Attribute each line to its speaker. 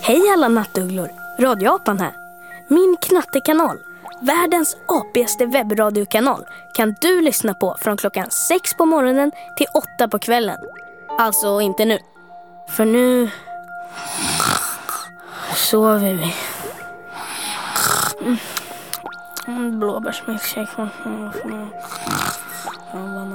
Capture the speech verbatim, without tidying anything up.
Speaker 1: Hej alla nattugglor, Radioapan här. Min knattekanal, världens apigaste webbradiokanal, kan du lyssna på från klockan sex på morgonen till åtta på kvällen. Alltså inte nu, för nu sover vi. Mm. Blåbärsmilkshake.